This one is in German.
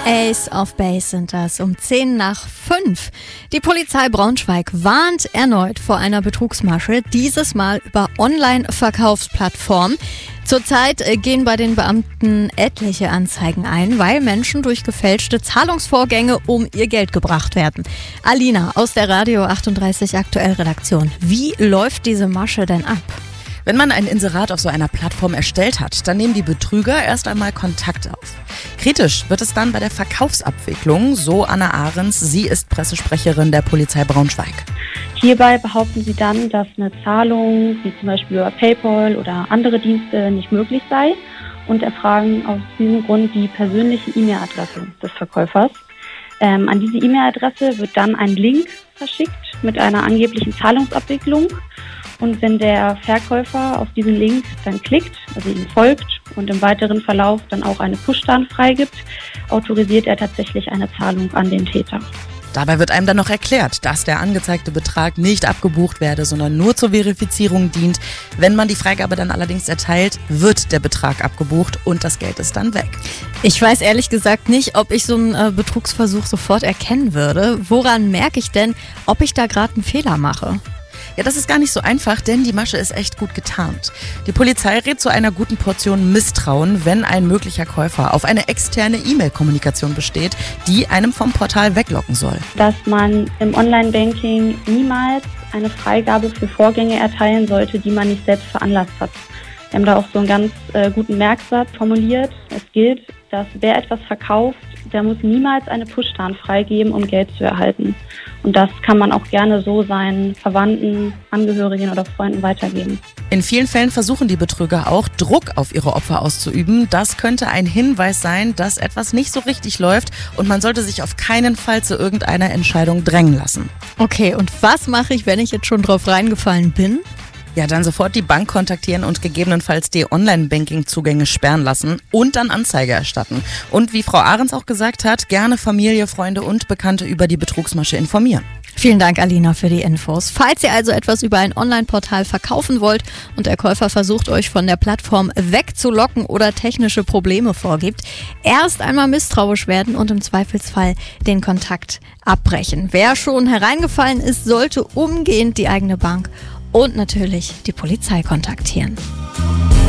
Ace of Base sind das, um 5:10. Die Polizei Braunschweig warnt erneut vor einer Betrugsmasche, dieses Mal über Online-Verkaufsplattformen. Zurzeit gehen bei den Beamten etliche Anzeigen ein, weil Menschen durch gefälschte Zahlungsvorgänge um ihr Geld gebracht werden. Alina aus der Radio 38 Aktuell Redaktion. Wie läuft diese Masche denn ab? Wenn man ein Inserat auf so einer Plattform erstellt hat, dann nehmen die Betrüger erst einmal Kontakt auf. Kritisch wird es dann bei der Verkaufsabwicklung, so Anna Ahrens. Sie ist Pressesprecherin der Polizei Braunschweig. Hierbei behaupten sie dann, dass eine Zahlung, wie zum Beispiel über PayPal oder andere Dienste, nicht möglich sei und erfragen aus diesem Grund die persönliche E-Mail-Adresse des Verkäufers. An diese E-Mail-Adresse wird dann ein Link verschickt mit einer angeblichen Zahlungsabwicklung. Und wenn der Verkäufer auf diesen Link dann klickt, also ihm folgt und im weiteren Verlauf dann auch eine Push-Tan freigibt, autorisiert er tatsächlich eine Zahlung an den Täter. Dabei wird einem dann noch erklärt, dass der angezeigte Betrag nicht abgebucht werde, sondern nur zur Verifizierung dient. Wenn man die Freigabe dann allerdings erteilt, wird der Betrag abgebucht und das Geld ist dann weg. Ich weiß ehrlich gesagt nicht, ob ich so einen Betrugsversuch sofort erkennen würde. Woran merke ich denn, ob ich da gerade einen Fehler mache? Ja, das ist gar nicht so einfach, denn die Masche ist echt gut getarnt. Die Polizei rät zu einer guten Portion Misstrauen, wenn ein möglicher Käufer auf eine externe E-Mail-Kommunikation besteht, die einem vom Portal weglocken soll. Dass man im Online-Banking niemals eine Freigabe für Vorgänge erteilen sollte, die man nicht selbst veranlasst hat. Wir haben da auch so einen ganz guten Merksatz formuliert. Es gilt, dass wer etwas verkauft, der muss niemals eine Push-Tan freigeben, um Geld zu erhalten. Und das kann man auch gerne so seinen Verwandten, Angehörigen oder Freunden weitergeben. In vielen Fällen versuchen die Betrüger auch, Druck auf ihre Opfer auszuüben. Das könnte ein Hinweis sein, dass etwas nicht so richtig läuft und man sollte sich auf keinen Fall zu irgendeiner Entscheidung drängen lassen. Okay, und was mache ich, wenn ich jetzt schon drauf reingefallen bin? Ja, dann sofort die Bank kontaktieren und gegebenenfalls die Online-Banking-Zugänge sperren lassen und dann Anzeige erstatten. Und wie Frau Ahrens auch gesagt hat, gerne Familie, Freunde und Bekannte über die Betrugsmasche informieren. Vielen Dank, Alina, für die Infos. Falls ihr also etwas über ein Online-Portal verkaufen wollt und der Käufer versucht, euch von der Plattform wegzulocken oder technische Probleme vorgibt, erst einmal misstrauisch werden und im Zweifelsfall den Kontakt abbrechen. Wer schon hereingefallen ist, sollte umgehend die eigene Bank und natürlich die Polizei kontaktieren.